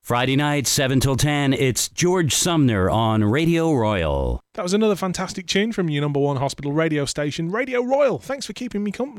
Friday night, 7 till 10, it's George Sumner on Radio Royal. That was another fantastic tune from your number one hospital radio station, Radio Royal. Thanks for keeping me company.